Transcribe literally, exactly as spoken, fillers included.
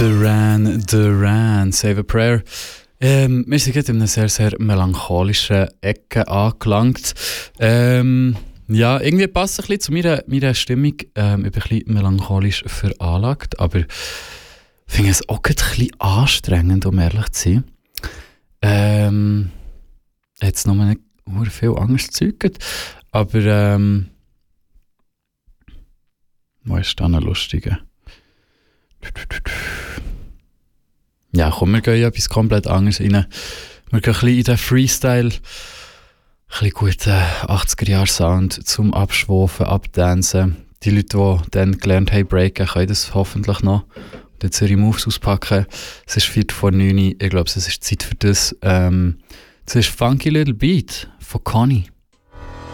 Duran Duran, Save a Prayer. Ähm, wir sind gerade in einer sehr, sehr melancholischen Ecke angelangt. Ähm, ja, irgendwie passt es ein bisschen zu meiner, meiner Stimmung. Ähm, ich bin ein bisschen melancholisch veranlagt, aber ich finde es auch gerade ein bisschen anstrengend, um ehrlich zu sein. Ähm, jetzt noch mal nicht viel Angst gezeugt, aber ähm, wo ist da noch Lustige? Ja, komm, wir gehen in etwas komplett anderes rein. Wir gehen ein bisschen in den Freestyle, ein bisschen guten achtziger-Jahre-Sound zum Abschwufen, Abdancen. Die Leute, die dann gelernt haben, breaken, können das hoffentlich noch. Und jetzt ihre Moves auspacken. Es ist vier vor neun. Ich glaube, es ist Zeit für das. Ähm, das ist Funky Little Beat von Conny.